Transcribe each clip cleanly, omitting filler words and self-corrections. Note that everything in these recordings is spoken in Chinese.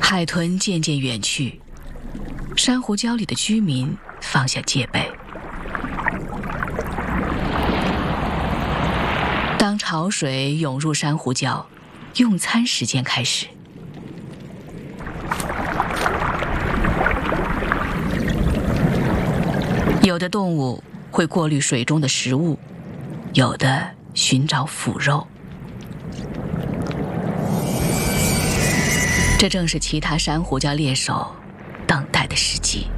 海豚渐渐远去，珊瑚礁里的居民放下戒备。当潮水涌入珊瑚礁，用餐时间开始。有的动物会过滤水中的食物，有的寻找腐肉。这正是其他珊瑚礁猎手等待的时机。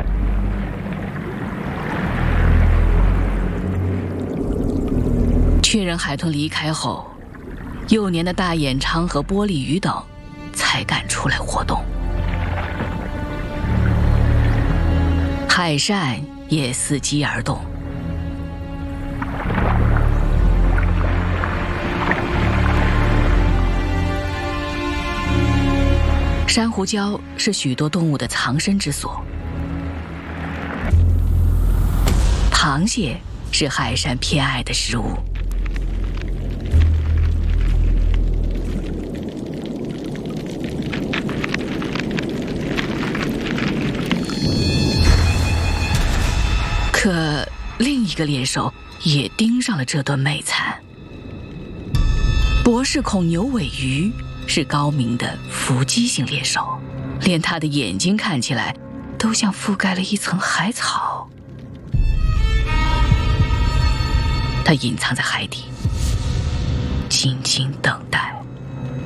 确认海豚离开后，幼年的大眼鲳和玻璃鱼等才敢出来活动。海扇也伺机而动。珊瑚礁是许多动物的藏身之所。螃蟹是海扇偏爱的食物。可另一个猎手也盯上了这顿美餐。博士孔牛尾鱼是高明的伏击性猎手，连他的眼睛看起来都像覆盖了一层海草。他隐藏在海底，静静等待。